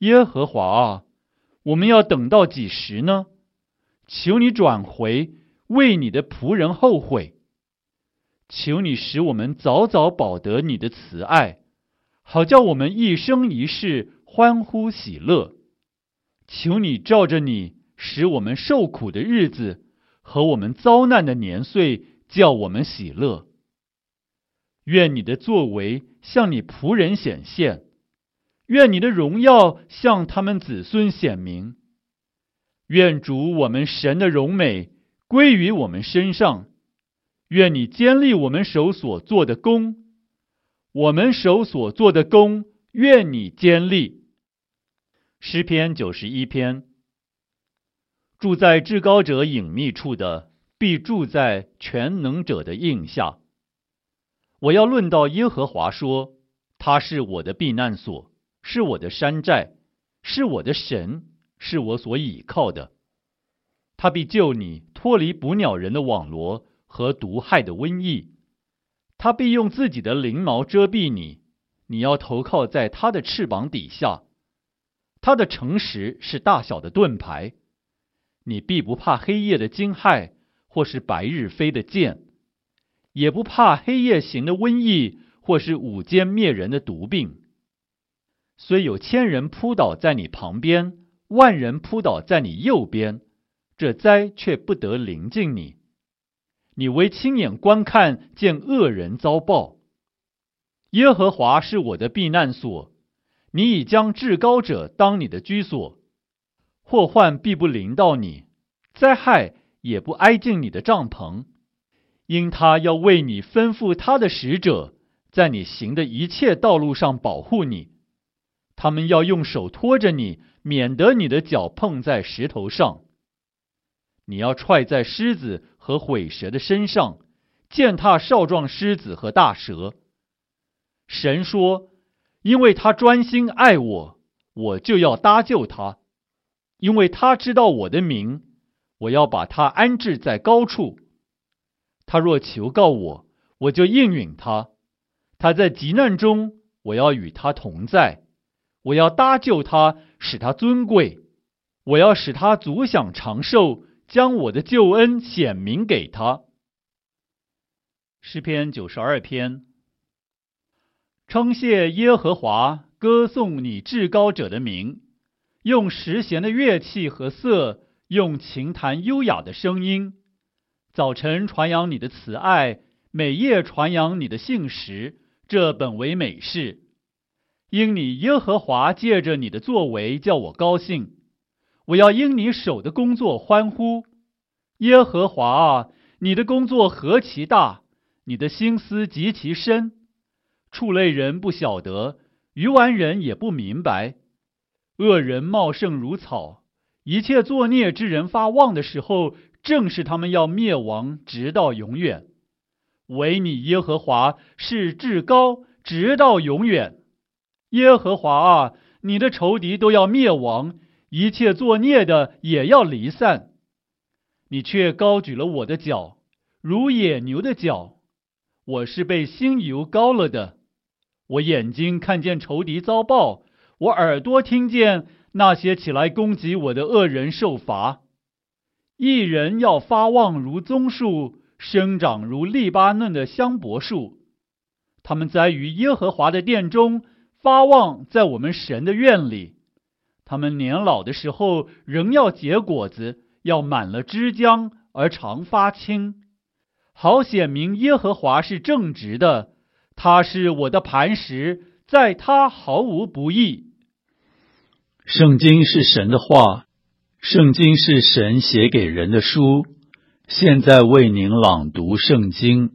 耶和华啊，我们要等到几时呢？求你转回，为你的仆人后悔。求你使我们早早饱得你的慈爱，好叫我们一生一世欢呼喜乐。求你照着你使我们受苦的日子和我们遭难的年岁，叫我们喜乐。愿你的作为向你仆人显现，愿你的荣耀向他们子孙显明。愿主我们神的荣美归于我们身上，愿你坚立我们手所做的工，我们手所做的工，愿你坚立。诗篇91篇。住在至高者隐秘处的，必住在全能者的荫下。我要论到耶和华说，他是我的避难所，是我的山寨，是我的神，是我所倚靠的。他必救你脱离捕鸟人的网罗和毒害的瘟疫。他必用自己的翎毛遮蔽你，你要投靠在他的翅膀底下。他的诚实是大小的盾牌，你必不怕黑夜的惊骇，或是白日飞的箭，也不怕黑夜行的瘟疫，或是午间灭人的毒病。虽有1000人扑倒在你旁边，10000人扑倒在你右边，这灾却不得临近你。你唯亲眼观看，见恶人遭报。耶和华是我的避难所，你已将至高者当你的居所。祸患必不临到你，灾害也不挨近你的帐篷，因他要为你吩咐他的使者，在你行的一切道路上保护你。他们要用手托着你，免得你的脚碰在石头上。你要踹在狮子和毁蛇的身上，践踏少壮狮子和大蛇。神说，因为他专心爱我，我就要搭救他。因为他知道我的名，我要把他安置在高处。他若求告我，我就应允他。他在急难中，我要与他同在。我要搭救他，使他尊贵。我要使他足享长寿，将我的救恩显明给他。诗篇92篇。称谢耶和华，歌颂你至高者的名，用十弦的乐器和瑟，用琴弹优雅的声音。早晨传扬你的慈爱，每夜传扬你的信实，这本为美事。因你耶和华借着你的作为叫我高兴，我要因你手的工作欢呼。耶和华啊，你的工作何其大，你的心思极其深。畜类人不晓得，愚顽人也不明白。恶人茂盛如草，一切作孽之人发旺的时候，正是他们要灭亡，直到永远。唯你耶和华是至高，直到永远。耶和华啊，你的仇敌都要灭亡，一切作孽的也要离散。你却高举了我的脚，如野牛的脚。我是被新油膏了的。我眼睛看见仇敌遭报，我耳朵听见那些起来攻击我的恶人受罚。一人要发旺如棕树，生长如利巴嫩的香柏树。他们栽于耶和华的殿中，发旺在我们神的院里。他们年老的时候仍要结果子，要满了枝浆而常发青。好显明耶和华是正直的，他是我的磐石，在他毫无不义。 圣经是神的话，圣经是神写给人的书。现在为您朗读圣经。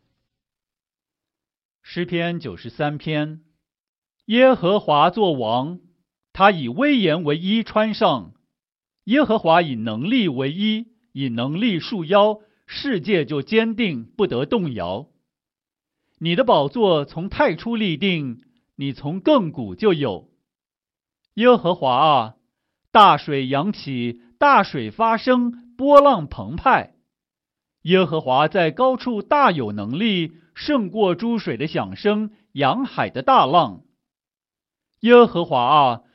诗篇93篇。耶和华作王，他以威严为衣穿上。耶和华以能力为衣，以能力束腰，世界就坚定，不得动摇。你的宝座从太初立定，你从亘古就有。耶和华啊，大水扬起，大水发生，波浪澎湃。耶和华在高处大有能力，胜过诸水的响声，洋海的大浪。耶和华啊，